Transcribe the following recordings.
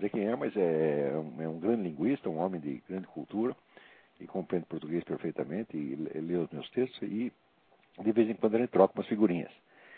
dizer quem é, mas é um grande linguista, um homem de grande cultura, e compreende português perfeitamente, e lê os meus textos, e de vez em quando ele troca umas figurinhas.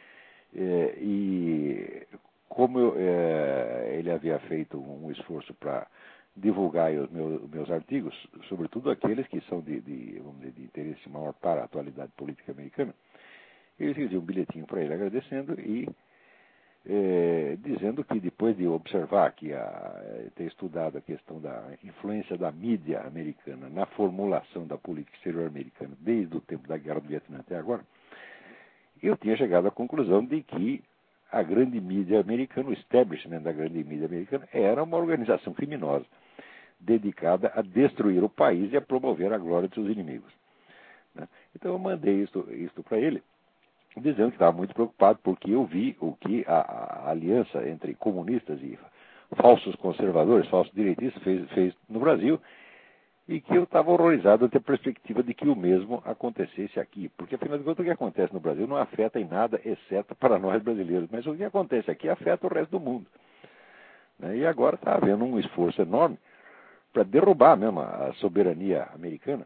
E como ele havia feito um esforço para divulgar os meus artigos, sobretudo aqueles que são vamos dizer, de interesse maior para a atualidade política americana, eu escrevi um bilhetinho para ele agradecendo e dizendo que depois de observar ter estudado a questão da influência da mídia americana na formulação da política exterior americana desde o tempo da Guerra do Vietnã até agora, eu tinha chegado à conclusão de que a grande mídia americana, o establishment da grande mídia americana, era uma organização criminosa dedicada a destruir o país e a promover a glória de seus inimigos, né? Então eu mandei isto para ele, dizendo que estava muito preocupado porque eu vi o que a aliança entre comunistas e falsos conservadores, falsos direitistas fez no Brasil, e que eu estava horrorizado ante a perspectiva de que o mesmo acontecesse aqui. Porque, afinal de contas, o que acontece no Brasil não afeta em nada, exceto para nós brasileiros. Mas o que acontece aqui afeta o resto do mundo, né? E agora está havendo um esforço enorme para derrubar mesmo a soberania americana,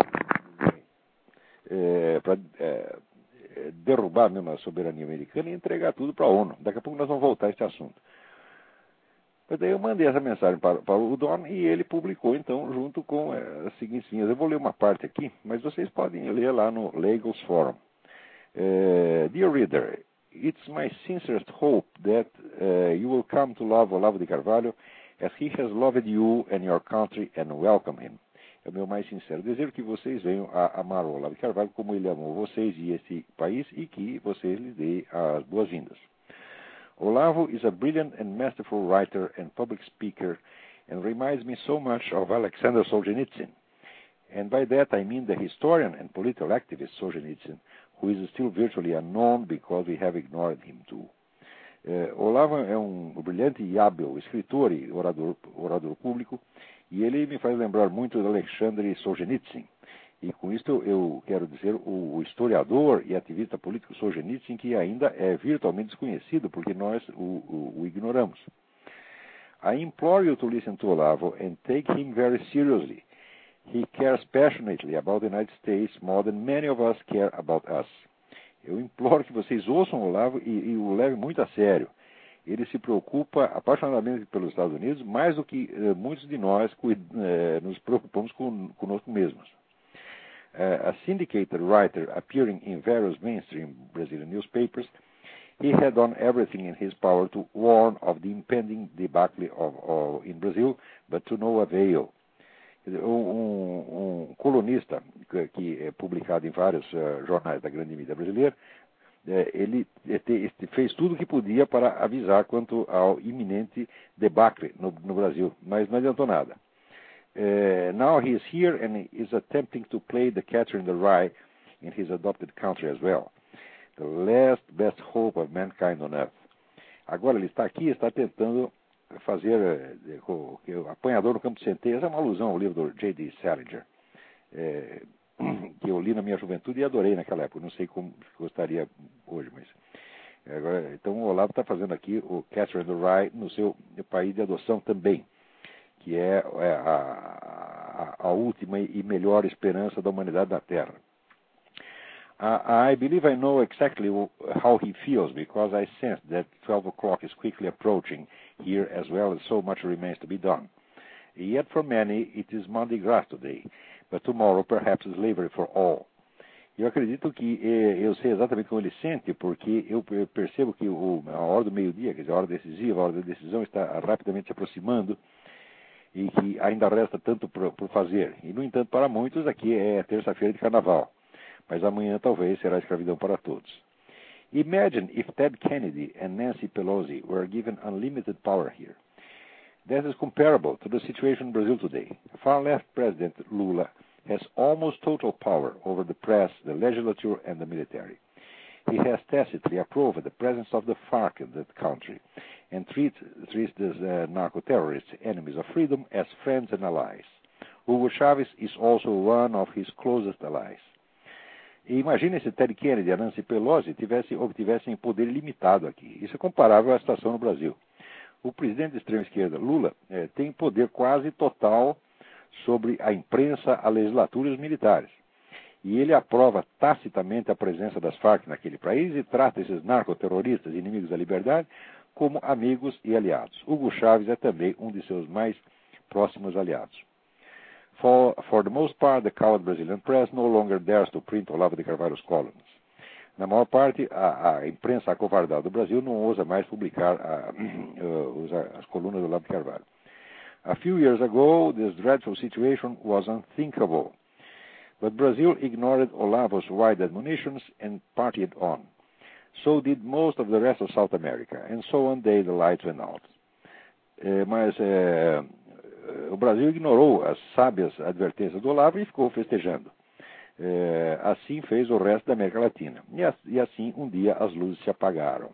derrubar mesmo a soberania americana e entregar tudo para a ONU. Daqui a pouco nós vamos voltar a esse assunto. Mas daí eu mandei essa mensagem para o Don e ele publicou, então, junto com as seguintes linhas. Eu vou ler uma parte aqui, mas vocês podem ler lá no Lagos Forum. Dear reader, it's my sincerest hope that you will come to love Olavo de Carvalho as he has loved you and your country and welcome him. É o meu mais sincero desejo que vocês venham a amar o Olavo de Carvalho como ele amou vocês e esse país e que vocês lhes deem as boas-vindas. Olavo is a brilliant and masterful writer and public speaker and reminds me so much of Alexander Solzhenitsyn. And by that I mean the historian and political activist Solzhenitsyn, who is still virtually unknown because we have ignored him too. Olavo é um brilhante e hábil escritor e orador público, e ele me faz lembrar muito de Alexander Solzhenitsyn. E com isso eu quero dizer o historiador e ativista político Solzhenitsyn, que ainda é virtualmente desconhecido, porque nós o ignoramos. I implore you to listen to Olavo and take him very seriously. He cares passionately about the United States more than many of us care about us. Eu imploro que vocês ouçam o Olavo e o levem muito a sério. Ele se preocupa apaixonadamente pelos Estados Unidos, mais do que muitos de nós nos preocupamos conosco mesmos. A syndicated writer appearing in various mainstream Brazilian newspapers, he had done everything in his power to warn of the impending debacle in Brazil, but to no avail. Um colunista que é publicado em vários jornais da grande mídia brasileira, ele fez tudo o que podia para avisar quanto ao iminente debacle no Brasil, mas não adiantou nada. Now he is here and is attempting to play the catcher in the rye in his adopted country as well. The last best hope of mankind on earth. Agora ele está aqui e está tentando fazer o apanhador no campo de centeio. Essa é uma alusão ao livro do J.D. Salinger, que eu li na minha juventude e adorei naquela época. Não sei como gostaria hoje, mas... Agora, então o Olavo está fazendo aqui o catcher in the rye no seu país de adoção também, que é a última e melhor esperança da humanidade na Terra. I believe I know exactly how he feels because I sense that 12 o'clock is quickly approaching here as well as so much remains to be done. Yet for many it is Mardi Gras today, but tomorrow perhaps slavery for all. Eu acredito que eu sei exatamente como ele sente, porque eu percebo que a hora do meio-dia, quer dizer, a hora decisiva, a hora da decisão está rapidamente se aproximando, e que ainda resta tanto por fazer. E, no entanto, para muitos, aqui é terça-feira de carnaval. Mas amanhã, talvez, será escravidão para todos. Imagine if Ted Kennedy and Nancy Pelosi were given unlimited power here. That is comparable to the situation in Brazil today. Far-left President Lula has almost total power over the press, the legislature, and the military. He has tacitly approved the presence of the FARC in that country and treats these narco-terrorists, enemies of freedom, as friends and allies. Hugo Chávez is also one of his closest allies. E imagine se Ted Kennedy e Nancy Pelosi obtivessem poder limitado aqui. Isso é comparável à situação no Brasil. O presidente de extrema-esquerda, Lula, tem poder quase total sobre a imprensa, a legislatura e os militares. E ele aprova tacitamente a presença das Farc naquele país e trata esses narcoterroristas, inimigos da liberdade, como amigos e aliados. Hugo Chávez é também um de seus mais próximos aliados. For the most part, the coward Brazilian press no longer dares to print Olavo de Carvalho's columns. Na maior parte, a imprensa acovardada do Brasil não ousa mais publicar as colunas do Olavo de Carvalho. A few years ago, this dreadful situation was unthinkable. But Brazil ignored Olavo's wide admonitions and partied on. So did most of the rest of South America. And so one day the lights went out. Mas o Brasil ignorou as sábias advertências do Olavo e ficou festejando. Assim fez o resto da América Latina. E assim, um dia, as luzes se apagaram.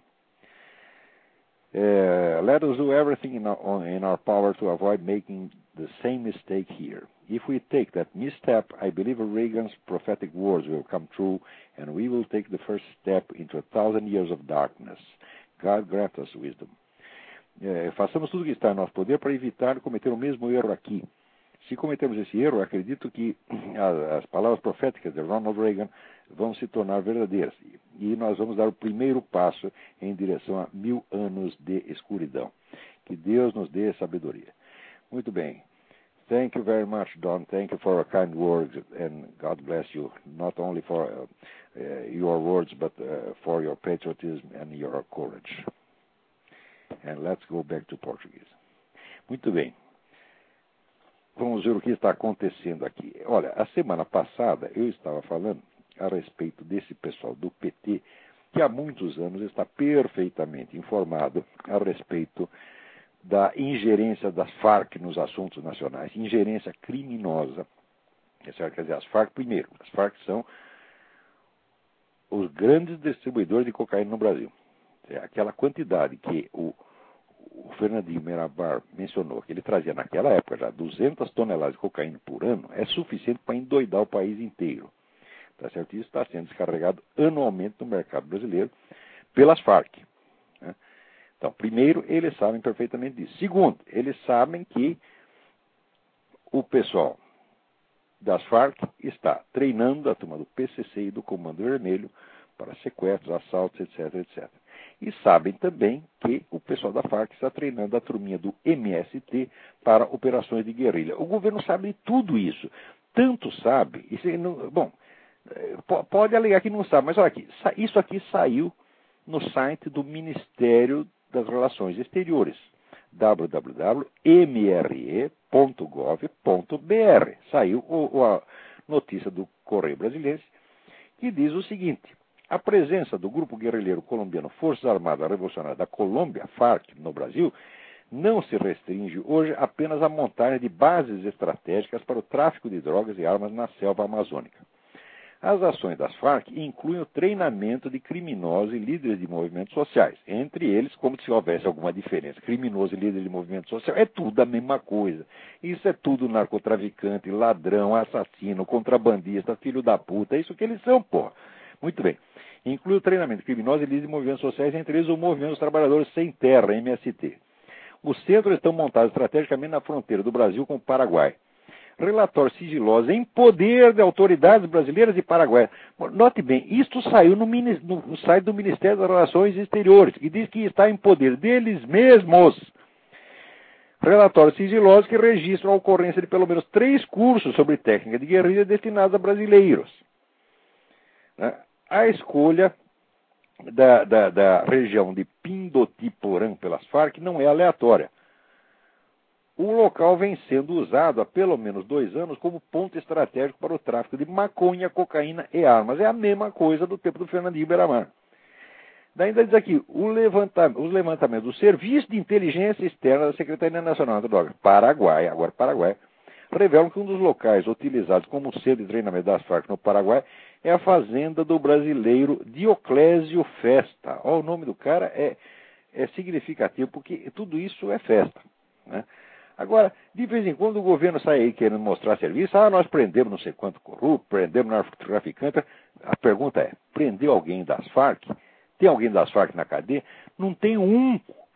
Let us do everything in our power to avoid making the same mistake here. If we take that misstep, I believe Reagan's prophetic words will come true, and we will take the first step into 1,000 years of darkness. God grant us wisdom. Façamos tudo o que está em nosso poder para evitar cometer o mesmo erro aqui. Se cometermos esse erro, acredito que as palavras proféticas de Ronald Reagan vão se tornar verdadeiras. E nós vamos dar o primeiro passo em direção a 1000 anos de escuridão. Que Deus nos dê sabedoria. Muito bem. Thank you very much, Don. Thank you for your kind words, and God bless you, not only for your words, but for your patriotism and your courage. And let's go back to Portuguese. Muito bem. Vamos ver o que está acontecendo aqui. Olha, a semana passada eu estava falando a respeito desse pessoal do PT, que há muitos anos está perfeitamente informado a respeito da ingerência das Farc nos assuntos nacionais, ingerência criminosa. Quer dizer, as Farc, primeiro, as Farc são os grandes distribuidores de cocaína no Brasil. Aquela quantidade que o Fernandinho Merabar mencionou, que ele trazia naquela época já 200 toneladas de cocaína por ano, é suficiente para endoidar o país inteiro. Tá certo? Isso está sendo descarregado anualmente no mercado brasileiro pelas Farc. Né? Então, primeiro, eles sabem perfeitamente disso. Segundo, eles sabem que o pessoal das Farc está treinando a turma do PCC e do Comando Vermelho para sequestros, assaltos, etc, etc. E sabem também que o pessoal da Farc está treinando a turminha do MST para operações de guerrilha. O governo sabe de tudo isso. Tanto sabe, pode alegar que não sabe, mas olha aqui, isso aqui saiu no site do Ministério das Relações Exteriores, www.mre.gov.br. Saiu a notícia do Correio Brasiliense, que diz o seguinte: a presença do grupo guerrilheiro colombiano Forças Armadas Revolucionárias da Colômbia, FARC, no Brasil, não se restringe hoje apenas à montagem de bases estratégicas para o tráfico de drogas e armas na selva amazônica. As ações das Farc incluem o treinamento de criminosos e líderes de movimentos sociais. Entre eles, como se houvesse alguma diferença. Criminoso e líder de movimento social é tudo a mesma coisa. Isso é tudo narcotraficante, ladrão, assassino, contrabandista, filho da puta. É isso que eles são, porra. Muito bem. Inclui o treinamento de criminosos e líderes de movimentos sociais, entre eles o Movimento dos Trabalhadores Sem Terra, MST. Os centros estão montados estrategicamente na fronteira do Brasil com o Paraguai. Relatórios sigilosos em poder de autoridades brasileiras e paraguaias. Note bem, isto saiu no site do Ministério das Relações Exteriores, que diz que está em poder deles mesmos. Relatórios sigilosos que registram a ocorrência de pelo menos 3 cursos sobre técnica de guerrilha destinados a brasileiros. A escolha da região de Pindotiporã pelas Farc não é aleatória. O local vem sendo usado há pelo menos 2 anos como ponto estratégico para o tráfico de maconha, cocaína e armas. É a mesma coisa do tempo do Fernandinho Beiramar. Daí ainda diz aqui, os levantamentos do Serviço de Inteligência Externa da Secretaria Nacional de Drogas, Paraguai, revelam que um dos locais utilizados como centro de treinamento das Farc no Paraguai é a fazenda do brasileiro Dioclésio Festa. O nome do cara é significativo, porque tudo isso é festa, né? Agora, de vez em quando o governo sai aí querendo mostrar serviço, nós prendemos não sei quanto corrupto, prendemos narcotraficante. A pergunta é, prendeu alguém das Farc? Tem alguém das Farc na cadeia? Não tem um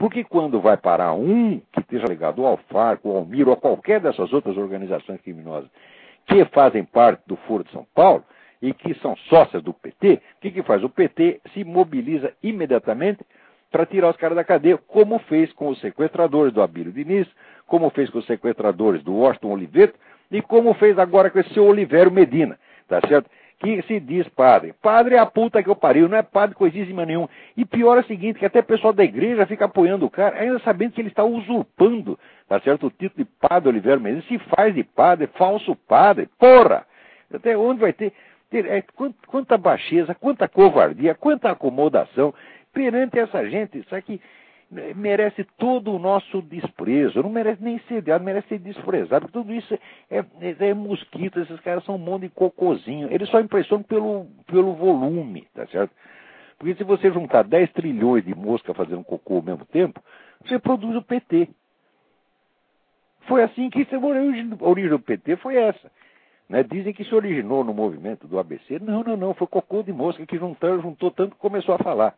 Porque quando vai parar um que esteja ligado ao Farc, ao Almir, ou a qualquer dessas outras organizações criminosas que fazem parte do Foro de São Paulo e que são sócias do PT, o que faz? O PT se mobiliza imediatamente para tirar os caras da cadeia, como fez com os sequestradores do Abílio Diniz, como fez com os sequestradores do Washington Oliveto e como fez agora com esse seu Olivério Medina, tá certo? Que se diz padre. Padre é a puta que eu pariu, não é padre coisíssima nenhuma. E pior é o seguinte, que até o pessoal da igreja fica apoiando o cara, ainda sabendo que ele está usurpando, tá certo? O título de padre Olivério Medina. Se faz de padre, falso padre, porra! Até onde vai ter quanta baixeza, quanta covardia, quanta acomodação perante essa gente, isso aqui merece todo o nosso desprezo, não merece nem ser odiado, merece ser desprezado, porque tudo isso é mosquito, esses caras são um monte de cocôzinho, eles só impressionam pelo volume, tá certo? Porque se você juntar 10 trilhões de moscas fazendo cocô ao mesmo tempo, você produz o PT. Foi assim que a origem do PT foi essa. Né? Dizem que se originou no movimento do ABC. Não, foi cocô de mosca que juntou tanto que começou a falar.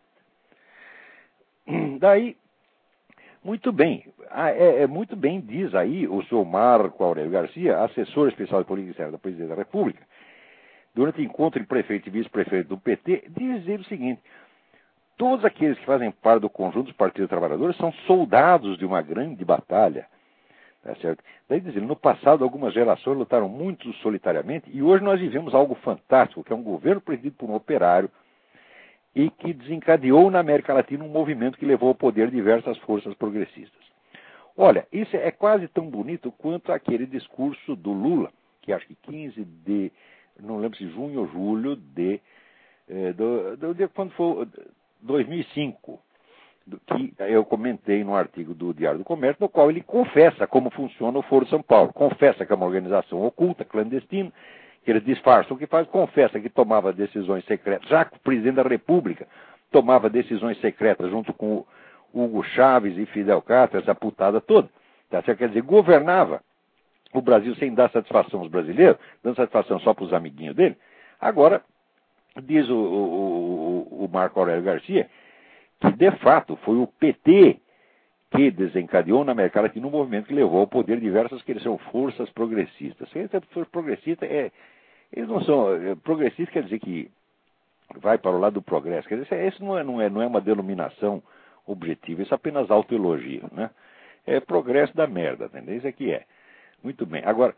Daí, muito bem, muito bem diz aí o senhor Marco Aurélio Garcia, assessor especial de política externa da Presidência da República, durante encontro de prefeito e vice-prefeito do PT, dizer o seguinte: todos aqueles que fazem parte do conjunto dos partidos trabalhadores são soldados de uma grande batalha. Tá certo? Daí diz ele, no passado algumas gerações lutaram muito solitariamente e hoje nós vivemos algo fantástico, que é um governo presidido por um operário e que desencadeou na América Latina um movimento que levou ao poder diversas forças progressistas. Olha, isso é quase tão bonito quanto aquele discurso do Lula, que acho que 15 de, não lembro se junho ou julho de quando foi 2005, que eu comentei no artigo do Diário do Comércio, no qual ele confessa como funciona o Foro de São Paulo, confessa que é uma organização oculta, clandestina, que eles disfarçam o que faz, confessa que tomava decisões secretas, já que o presidente da República tomava decisões secretas junto com o Hugo Chávez e Fidel Castro, essa putada toda, tá certo? Quer dizer, governava o Brasil sem dar satisfação aos brasileiros, dando satisfação só para os amiguinhos dele. Agora, diz o Marco Aurélio Garcia, que de fato foi o PT que desencadeou na América Latina um movimento que levou ao poder diversas que são forças progressistas. Forças progressistas eles não são progressistas, quer dizer que vai para o lado do progresso. Quer dizer, isso não é uma denominação objetiva, isso é apenas autoelogio, né? É progresso da merda, entendeu? Isso aqui é. Muito bem. Agora,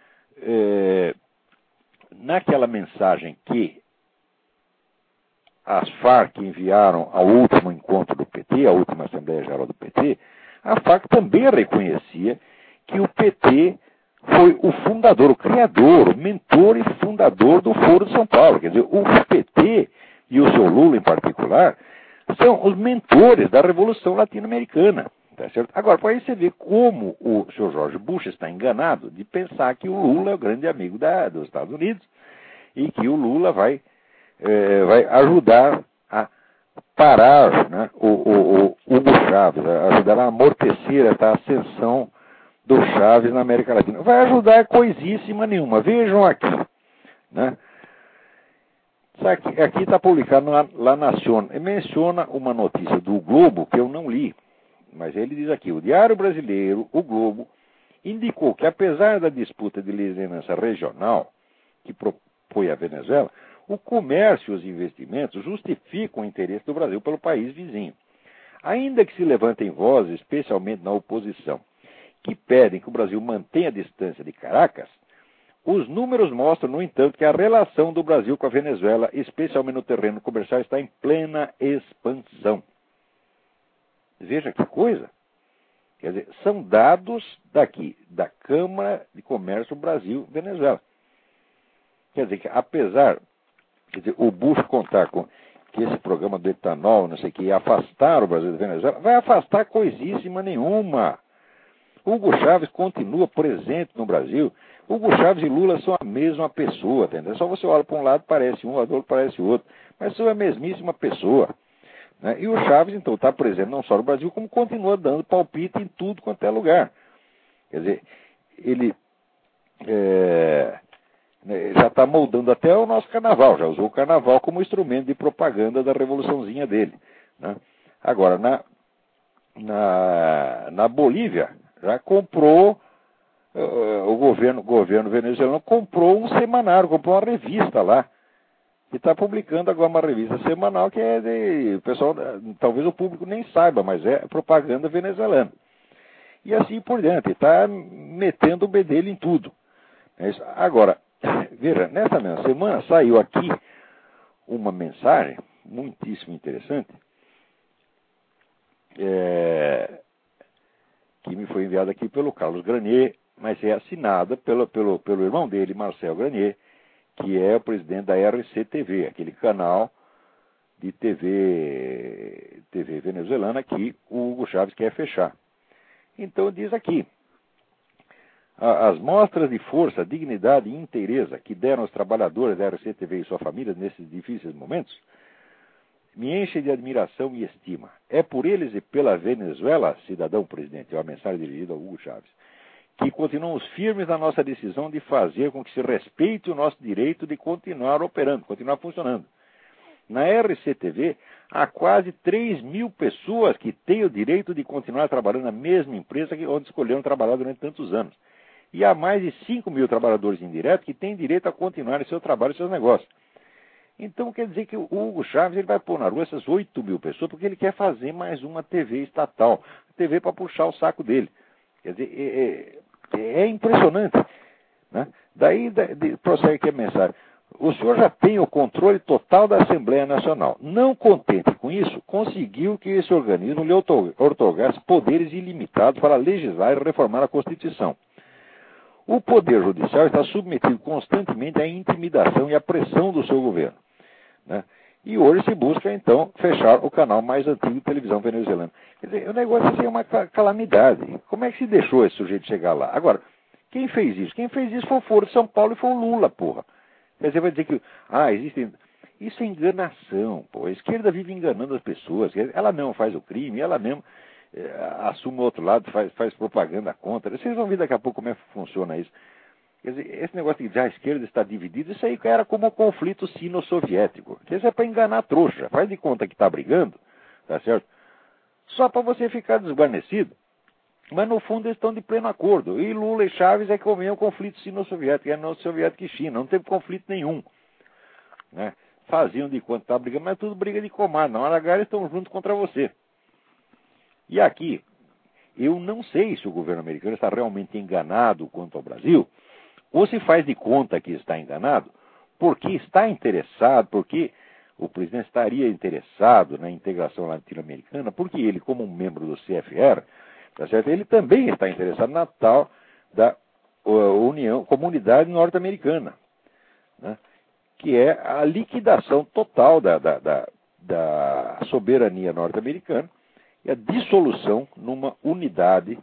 naquela mensagem que as Farc enviaram ao último encontro do PT, à última Assembleia Geral do PT, a Farc também reconhecia que o PT foi o fundador, o criador, o mentor e fundador do Foro de São Paulo. Quer dizer, o PT e o seu Lula em particular são os mentores da Revolução Latino-Americana. Tá certo? Agora, para aí você ver como o Sr. George Bush está enganado de pensar que o Lula é o grande amigo dos Estados Unidos e que o Lula vai ajudar a parar, né, o Hugo Chávez, ajudar a amortecer essa ascensão do Chávez na América Latina. Vai ajudar coisíssima nenhuma. Vejam aqui. Né? Aqui está publicado lá Nación. Menciona uma notícia do Globo que eu não li. Mas ele diz aqui, o Diário Brasileiro, o Globo, indicou que apesar da disputa de liderança regional que propõe a Venezuela, o comércio e os investimentos justificam o interesse do Brasil pelo país vizinho. Ainda que se levantem vozes, especialmente na oposição, que pedem que o Brasil mantenha a distância de Caracas, os números mostram, no entanto, que a relação do Brasil com a Venezuela, especialmente no terreno comercial, está em plena expansão. Veja que coisa. Quer dizer, são dados daqui, da Câmara de Comércio Brasil-Venezuela. Quer dizer, que apesar de o Bush contar com que esse programa do etanol, não sei o que, ia afastar o Brasil da Venezuela, vai afastar coisíssima nenhuma. Hugo Chávez continua presente no Brasil. Hugo Chávez e Lula são a mesma pessoa, entendeu? Só você olha para um lado, parece um, do outro parece o outro. Mas são a mesmíssima pessoa. Né? E o Chávez, então, está presente não só no Brasil, como continua dando palpite em tudo quanto é lugar. Quer dizer, ele já está moldando até o nosso carnaval, já usou o carnaval como instrumento de propaganda da revoluçãozinha dele. Né? Agora, na Bolívia, já comprou, o governo venezuelano comprou um semanário, comprou uma revista lá, que está publicando agora uma revista semanal que é de, o pessoal, talvez o público nem saiba, mas é propaganda venezuelana. E assim por diante, está metendo o bedelho em tudo. Agora, veja, nessa mesma semana saiu aqui uma mensagem muitíssimo interessante, que me foi enviada aqui pelo Carlos Granier, mas é assinada pelo irmão dele, Marcel Granier, que é o presidente da RCTV, aquele canal de TV venezuelana que o Hugo Chávez quer fechar. Então diz aqui: as mostras de força, dignidade e inteireza que deram aos trabalhadores da RCTV e sua família nesses difíceis momentos me enchem de admiração e estima. É por eles e pela Venezuela, cidadão presidente, é uma mensagem dirigida ao Hugo Chávez, que continuamos firmes na nossa decisão de fazer com que se respeite o nosso direito de continuar operando, continuar funcionando. Na RCTV, há quase 3.000 pessoas que têm o direito de continuar trabalhando na mesma empresa onde escolheram trabalhar durante tantos anos. E há mais de 5.000 trabalhadores indiretos que têm direito a continuar em seu trabalho e seus negócios. Então quer dizer que o Hugo Chávez ele vai pôr na rua essas 8.000 pessoas porque ele quer fazer mais uma TV estatal, TV para puxar o saco dele. Quer dizer, é impressionante. Né? Daí prossegue aqui a mensagem. O senhor já tem o controle total da Assembleia Nacional. Não contente com isso, conseguiu que esse organismo lhe outorgasse poderes ilimitados para legislar e reformar a Constituição. O Poder Judicial está submetido constantemente à intimidação e à pressão do seu governo. Né? E hoje se busca, então, fechar o canal mais antigo de televisão venezuelana. Quer dizer, o negócio assim é uma calamidade. Como é que se deixou esse sujeito chegar lá? Agora, quem fez isso? Quem fez isso foi o Foro de São Paulo e foi o Lula, porra. Quer dizer, vai dizer que, existem... Isso é enganação, pô. A esquerda vive enganando as pessoas. Ela mesmo faz o crime, ela mesmo assume o outro lado, faz propaganda contra. Vocês vão ver daqui a pouco como é que funciona isso. Quer dizer, esse negócio de a esquerda está dividida, isso aí era como o conflito sino-soviético. Isso é para enganar a trouxa. Faz de conta que está brigando, tá certo? Só para você ficar desguarnecido. Mas no fundo eles estão de pleno acordo. E Lula e Chávez é como é o conflito sino-soviético, é não soviético e China. Não teve conflito nenhum. Né? Faziam de conta que está brigando, mas tudo briga de comadre. Na hora H eles estão juntos contra você. E aqui, eu não sei se o governo americano está realmente enganado quanto ao Brasil, ou se faz de conta que está enganado, porque está interessado, porque o presidente estaria interessado na integração latino-americana, porque ele, como um membro do CFR, tá certo? Ele também está interessado na tal da Comunidade Norte-Americana, né? Que é a liquidação total da soberania norte-americana e a dissolução numa unidade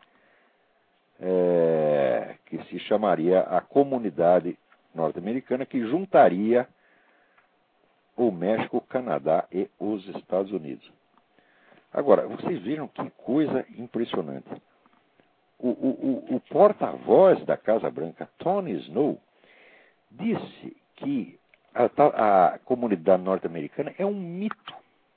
que se chamaria a Comunidade Norte-Americana, que juntaria o México, o Canadá e os Estados Unidos. Agora, vocês viram que coisa impressionante. O porta-voz da Casa Branca, Tony Snow, disse que a comunidade norte-americana é um mito.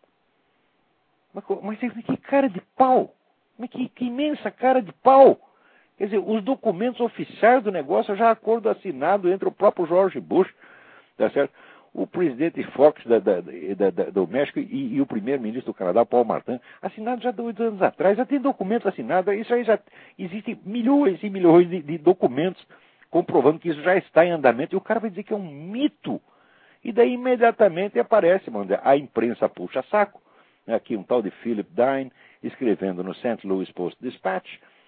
Mas que cara de pau! Mas que imensa cara de pau! Quer dizer, os documentos oficiais do negócio já acordo assinado entre o próprio George Bush, tá certo? O presidente Fox do México e o primeiro-ministro do Canadá, Paul Martin, assinado já 2 anos atrás, já tem documentos assinados, isso aí já existem milhões e milhões de documentos comprovando que isso já está em andamento, e o cara vai dizer que é um mito. E daí imediatamente aparece, a imprensa puxa saco, aqui um tal de Philip Dine, escrevendo no St. Louis Post-Dispatch,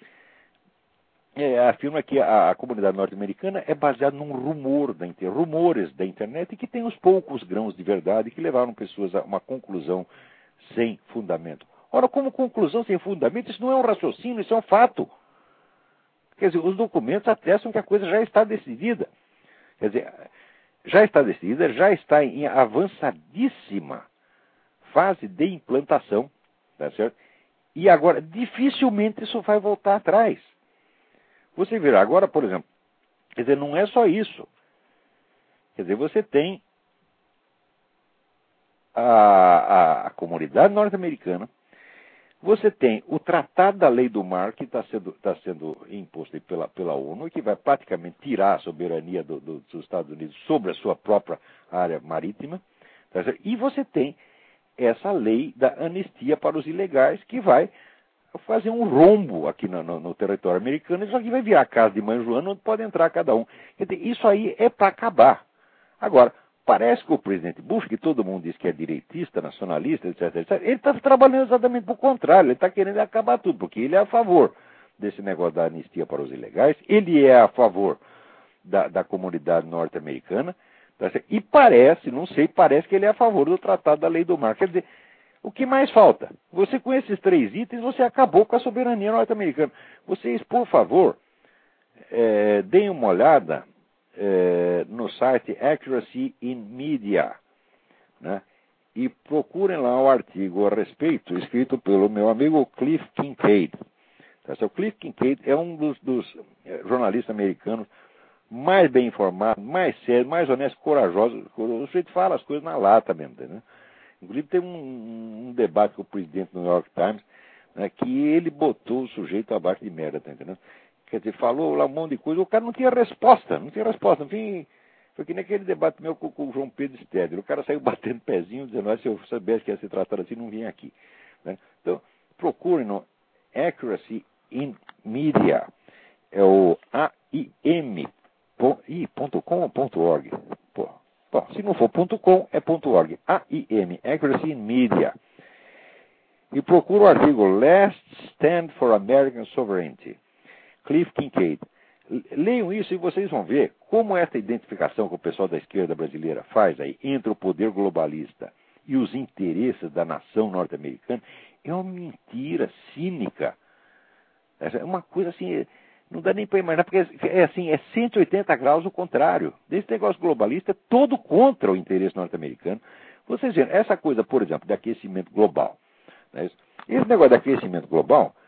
afirma que a comunidade norte-americana é baseada num rumores da internet e que tem os poucos grãos de verdade que levaram pessoas a uma conclusão sem fundamento. Ora, como conclusão sem fundamento, isso não é um raciocínio, isso é um fato. Quer dizer, os documentos atestam que a coisa já está decidida. Quer dizer, já está decidida, já está em avançadíssima fase de implantação, tá certo? E agora, dificilmente isso vai voltar atrás. Você verá, agora, por exemplo, quer dizer, não é só isso. Quer dizer, você tem a comunidade norte-americana, Você tem o Tratado da Lei do Mar, que está sendo imposto pela ONU, e que vai praticamente tirar a soberania dos Estados Unidos sobre a sua própria área marítima. Tá? E você tem essa lei da anistia para os ilegais, que vai fazer um rombo aqui no território americano. Isso aqui vai virar casa de mãe Joana, onde pode entrar cada um. Quer dizer, isso aí é para acabar. Agora, parece que o presidente Bush, que todo mundo diz que é direitista, nacionalista, etc., ele está trabalhando exatamente por contrário. Ele está querendo acabar tudo, porque ele é a favor desse negócio da anistia para os ilegais, ele é a favor da comunidade norte-americana, tá certo? E parece que ele é a favor do Tratado da Lei do Mar. Quer dizer, o que mais falta? Você, com esses 3 itens, você acabou com a soberania norte-americana. Vocês, por favor, deem uma olhada no site Accuracy in Media, né? E procurem lá o artigo a respeito, escrito pelo meu amigo Cliff Kincaid. Tá? O Cliff Kincaid é um dos jornalistas americanos mais bem informados, mais sérios, mais honestos, corajosos. O sujeito fala as coisas na lata mesmo, né? Inclusive tem um debate com o presidente do New York Times, né, que ele botou o sujeito abaixo de merda, tá entendendo? Quer dizer, falou lá um monte de coisa, o cara não tinha resposta. Enfim, foi que nem aquele debate meu com o João Pedro Stedler. O cara saiu batendo pezinho, dizendo, se eu soubesse que ia se tratar assim, não vinha aqui. Né? Então, procurem no Accuracy in Media. É o AIM.com.org. Bom, se não for .com, é .org. AIM, Accuracy in Media. E procura o artigo Last Stand for American Sovereignty. Cliff Kincaid. Leiam isso e vocês vão ver como essa identificação que o pessoal da esquerda brasileira faz aí entre o poder globalista e os interesses da nação norte-americana é uma mentira cínica. É uma coisa assim, não dá nem para imaginar, porque é 180 graus o contrário. Desse negócio globalista é todo contra o interesse norte-americano. Vocês veem, essa coisa, por exemplo, de aquecimento global. Né? Esse negócio de aquecimento global